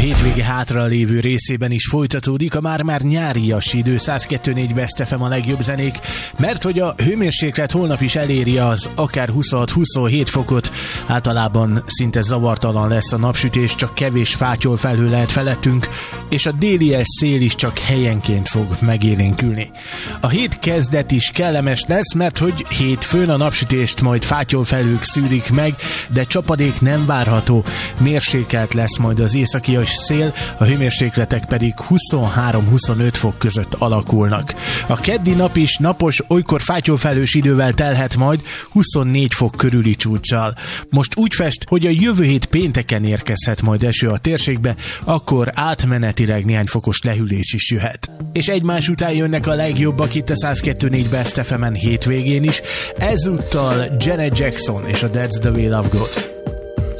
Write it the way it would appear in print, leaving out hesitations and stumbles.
hétvége hátra lévő részében is folytatódik a már nyárias idő. 102.4 Best FM a legjobb zenék, mert hogy a hőmérséklet holnap is eléri az akár 26-27 fokot. Általában szinte zavartalan lesz a napsütés, csak kevés fátyol felhő lehet felettünk, és a délies szél is csak helyenként fog megélénkülni. A hét kezdet is kellemes lesz, mert hogy hétfőn a napsütést majd fátyol felhők szűrik meg, de csapadék nem várható. Mérsékelt lesz majd az északias szél, a hőmérsékletek pedig 23-25 fok között alakulnak. A keddi nap is napos, olykor fátyolfelhős idővel telhet majd 24 fok körüli csúccsal. Most úgy fest, hogy a jövő hét pénteken érkezhet majd eső a térségbe, akkor átmenetileg néhány fokos lehűlés is jöhet. És egymás után jönnek a legjobbak itt a 102.4 Best FM-en hétvégén is, ezúttal Janet Jackson és a That's the Way Love Goes.